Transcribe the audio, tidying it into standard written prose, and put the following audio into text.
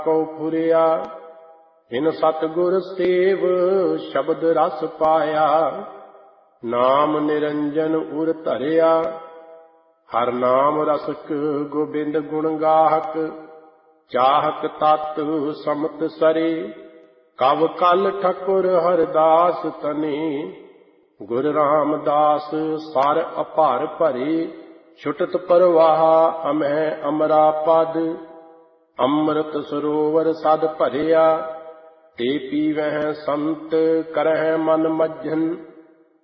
ਕੋ ਫੁਰਿਆ। ਇਨ ਸਤਿਗੁਰ ਸੇਵ ਸ਼ਬਦ ਰਸ ਪਾਇਆ। ਨਾਮ ਨਿਰੰਜਨ ਉਰ ਧਰਿਆ। ਹਰ ਨਾਮ ਰਸਕ ਗੋਬਿੰਦ ਗੁਣ ਗਾਹਕ। ਚਾਹਕ ਤਤ ਸਮਤ ਸਰੇ। ਕਵ ਕਲ ਠਕੁਰ ਹਰਦਾਸ ਤਨੀ। ਗੁਰ ਰਾਮਦਾਸ ਸਰ ਅਭਰ ਭਰੇ। ਛੁਟਤ ਪਰਵਾਹ ਅਮਹਿ ਅਮਰਾ ਪਦ। ਅੰਮ੍ਰਿਤ ਸਰੋਵਰ ਸਦ ਭਰਿਆ। ਤੇ ਪੀਵਹਿ ਸੰਤ ਕਰਹਿ ਮਨ ਮੱਝਨ।